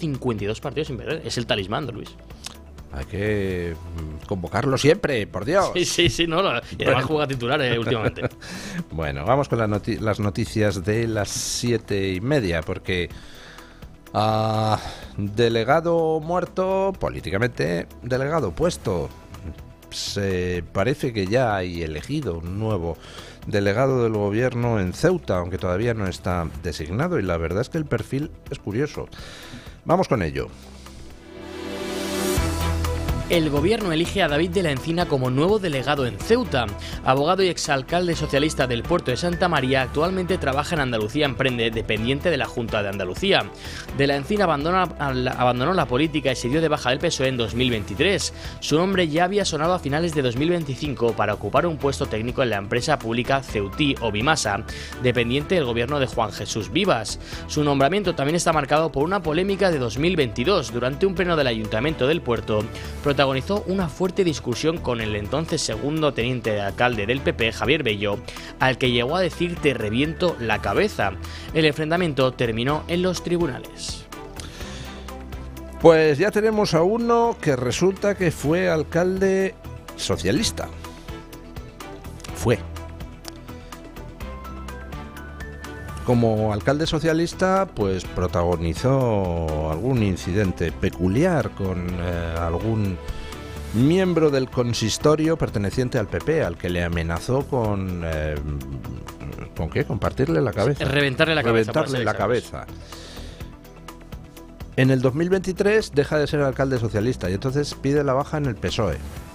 52 partidos sin perder. Es el talismán, Luis. Hay que convocarlo siempre, por Dios. Sí, no. Y además juega titular últimamente. Bueno, vamos con las noticias de las 7:30, porque delegado muerto, políticamente delegado puesto. Se parece que ya hay elegido un nuevo delegado del gobierno en Ceuta, aunque todavía no está designado, y la verdad es que el perfil es curioso. Vamos con ello. El gobierno elige a David de la Encina como nuevo delegado en Ceuta. Abogado y exalcalde socialista del puerto de Santa María, actualmente trabaja en Andalucía Emprende, dependiente de la Junta de Andalucía. De la Encina abandonó la política y se dio de baja del PSOE en 2023. Su nombre ya había sonado a finales de 2025 para ocupar un puesto técnico en la empresa pública Ceutí o Bimasa, dependiente del gobierno de Juan Jesús Vivas. Su nombramiento también está marcado por una polémica de 2022. Durante un pleno del Ayuntamiento del Puerto, protagonizó una fuerte discusión con el entonces segundo teniente de alcalde del PP, Javier Bello, al que llegó a decir "te reviento la cabeza". El enfrentamiento terminó en los tribunales. Pues ya tenemos a uno que resulta que fue alcalde socialista. Como alcalde socialista, pues protagonizó algún incidente peculiar con algún miembro del consistorio perteneciente al PP, al que le amenazó con ¿con qué? Con partirle la cabeza. Reventarle la cabeza. En el 2023 deja de ser alcalde socialista y entonces pide la baja en el PSOE.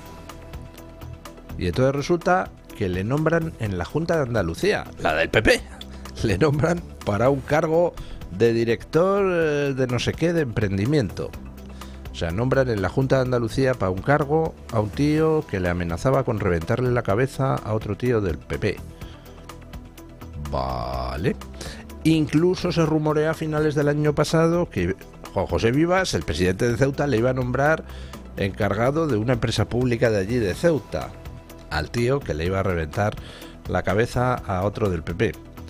Y entonces resulta que le nombran en la Junta de Andalucía, la del PP. Le nombran para un cargo de director de no sé qué de emprendimiento. O sea, nombran en la Junta de Andalucía para un cargo a un tío que le amenazaba con reventarle la cabeza a otro tío del PP. Vale. Incluso se rumorea a finales del año pasado que Juan José Vivas, el presidente de Ceuta, le iba a nombrar encargado de una empresa pública de allí de Ceuta al tío que le iba a reventar la cabeza a otro del PP.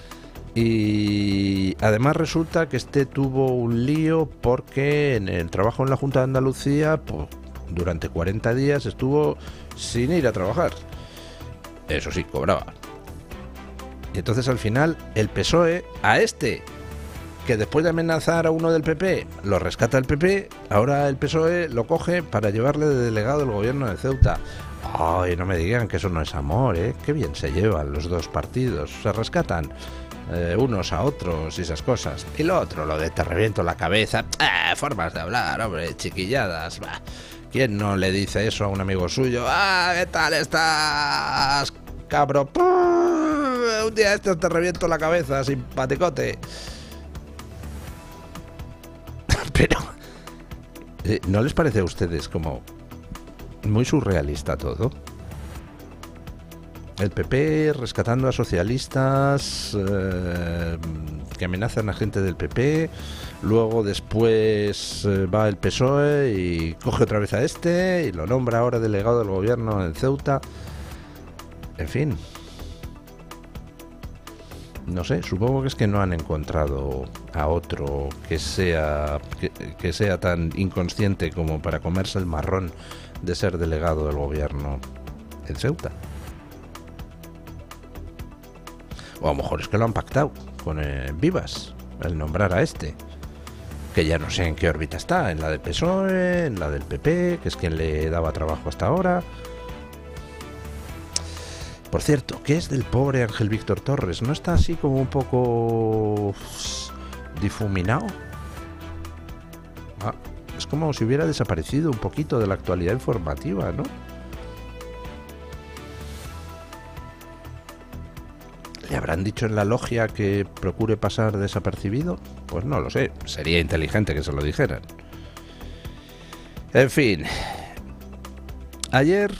Y además resulta que este tuvo un lío porque en el trabajo en la Junta de Andalucía, pues, durante 40 días estuvo sin ir a trabajar. Eso sí, cobraba. Y entonces al final el PSOE, a este, que después de amenazar a uno del PP, lo rescata el PP, ahora el PSOE lo coge para llevarle de delegado del gobierno de Ceuta. Ay, no me digan que eso no es amor, ¿eh? Qué bien se llevan los dos partidos, se rescatan unos a otros y esas cosas. Y lo otro, lo de te reviento la cabeza, formas de hablar, hombre, chiquilladas. Bah. ¿Quién no le dice eso a un amigo suyo? ¿Qué tal estás, cabro? Un día esto te reviento la cabeza, simpaticote. Pero ¿no les parece a ustedes como muy surrealista todo? El PP rescatando a socialistas que amenazan a gente del PP, luego después va el PSOE y coge otra vez a este y lo nombra ahora delegado del gobierno en Ceuta. En fin, no sé, supongo que es que no han encontrado a otro que sea tan inconsciente como para comerse el marrón de ser delegado del gobierno en Ceuta. O a lo mejor es que lo han pactado con Vivas, el nombrar a este, que ya no sé en qué órbita está, en la del PSOE, en la del PP, que es quien le daba trabajo hasta ahora. Por cierto, ¿qué es del pobre Ángel Víctor Torres? ¿No está así como un poco difuminado? Es como si hubiera desaparecido un poquito de la actualidad informativa, ¿no? ¿Le habrán dicho en la logia que procure pasar desapercibido? Pues no lo sé, sería inteligente que se lo dijeran. En fin, ayer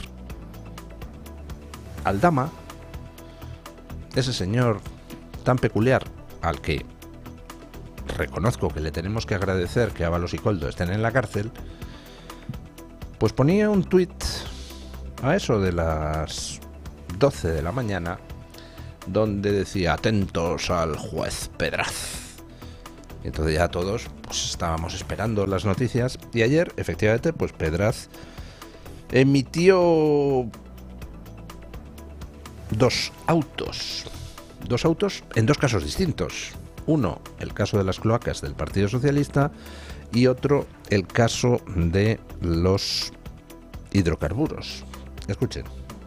Aldama, ese señor tan peculiar al que reconozco que le tenemos que agradecer que Ábalos y Koldo estén en la cárcel, pues ponía un tuit a eso de las 12 de la mañana donde decía: atentos al juez Pedraz. Entonces ya todos pues estábamos esperando las noticias, y ayer efectivamente pues Pedraz emitió dos autos en dos casos distintos. Uno, el caso de las cloacas del Partido Socialista, y otro, el caso de los hidrocarburos. Escuchen.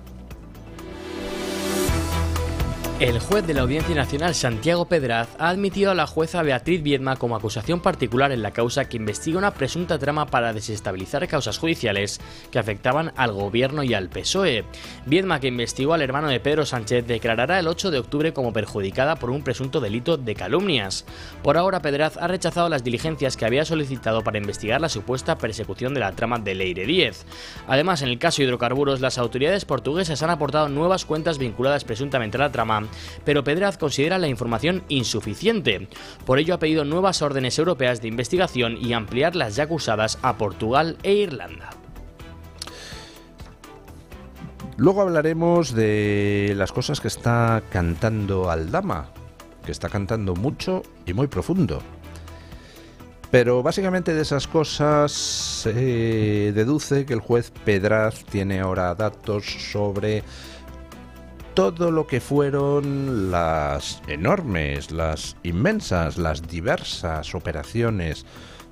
El juez de la Audiencia Nacional, Santiago Pedraz, ha admitido a la jueza Beatriz Viedma como acusación particular en la causa que investiga una presunta trama para desestabilizar causas judiciales que afectaban al gobierno y al PSOE. Viedma, que investigó al hermano de Pedro Sánchez, declarará el 8 de octubre como perjudicada por un presunto delito de calumnias. Por ahora, Pedraz ha rechazado las diligencias que había solicitado para investigar la supuesta persecución de la trama de Leire Díez. Además, en el caso hidrocarburos, las autoridades portuguesas han aportado nuevas cuentas vinculadas presuntamente a la trama, pero Pedraz considera la información insuficiente. Por ello ha pedido nuevas órdenes europeas de investigación y ampliar las ya acusadas a Portugal e Irlanda. Luego hablaremos de las cosas que está cantando Aldama, que está cantando mucho y muy profundo. Pero básicamente de esas cosas se deduce que el juez Pedraz tiene ahora datos sobre todo lo que fueron las enormes, las inmensas, las diversas operaciones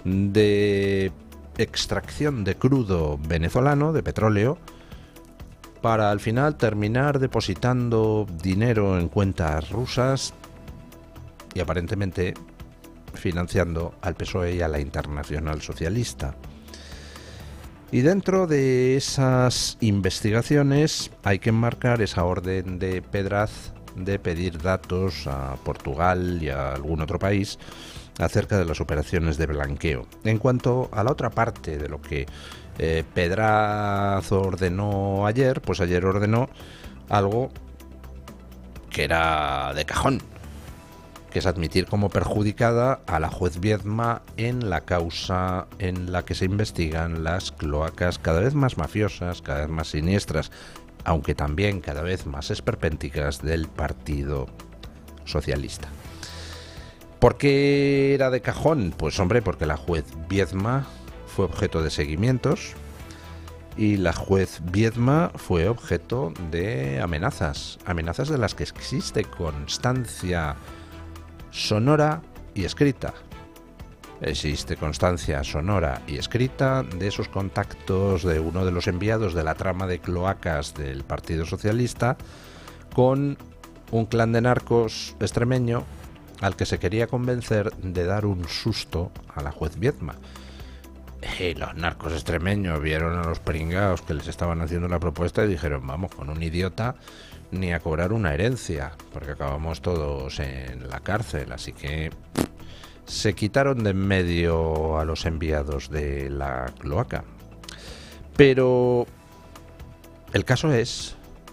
de extracción de crudo venezolano, de petróleo, para al final terminar depositando dinero en cuentas rusas y aparentemente financiando al PSOE y a la Internacional Socialista. Y dentro de esas investigaciones hay que enmarcar esa orden de Pedraz de pedir datos a Portugal y a algún otro país acerca de las operaciones de blanqueo. En cuanto a la otra parte de lo que Pedraz ordenó ayer, pues ayer ordenó algo que era de cajón, que es admitir como perjudicada a la juez Viedma en la causa en la que se investigan las cloacas cada vez más mafiosas, cada vez más siniestras, aunque también cada vez más esperpénticas del Partido Socialista. ¿Por qué era de cajón? Pues hombre, porque la juez Viedma fue objeto de seguimientos y la juez Viedma fue objeto de amenazas de las que existe constancia sonora y escrita. Existe constancia sonora y escrita de esos contactos de uno de los enviados de la trama de cloacas del Partido Socialista con un clan de narcos extremeño al que se quería convencer de dar un susto a la juez Viedma. Y los narcos extremeños vieron a los pringaos que les estaban haciendo la propuesta y dijeron: vamos, con un idiota ni a cobrar una herencia, porque acabamos todos en la cárcel. Así que se quitaron de en medio a los enviados de la cloaca. Pero el caso es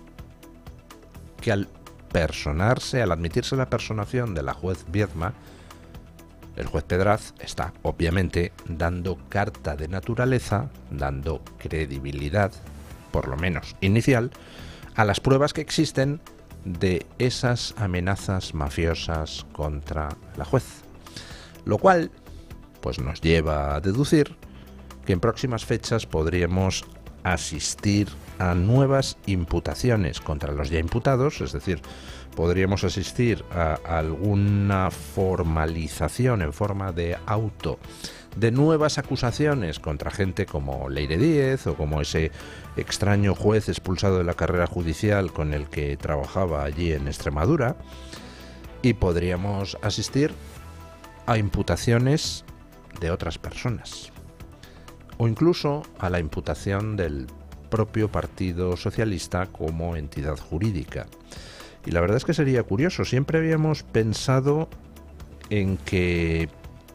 que al admitirse la personación de la juez Viedma, el juez Pedraz está obviamente dando carta de naturaleza, dando credibilidad, por lo menos inicial, a las pruebas que existen de esas amenazas mafiosas contra la juez. Lo cual pues nos lleva a deducir que en próximas fechas podríamos asistir a nuevas imputaciones contra los ya imputados, es decir, podríamos asistir a alguna formalización en forma de auto de nuevas acusaciones contra gente como Leire Díez o como ese extraño juez expulsado de la carrera judicial con el que trabajaba allí en Extremadura, y podríamos asistir a imputaciones de otras personas o incluso a la imputación del propio Partido Socialista como entidad jurídica. Y la verdad es que sería curioso. Siempre habíamos pensado en que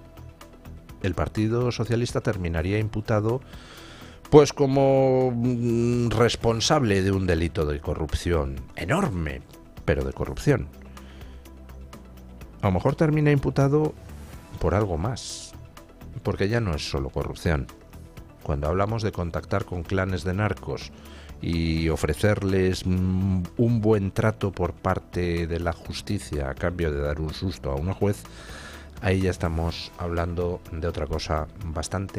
el Partido Socialista terminaría imputado pues como responsable de un delito de corrupción enorme, pero de corrupción. A lo mejor termina imputado por algo más, porque ya no es solo corrupción. Cuando hablamos de contactar con clanes de narcos y ofrecerles un buen trato por parte de la justicia a cambio de dar un susto a una juez, ahí ya estamos hablando de otra cosa bastante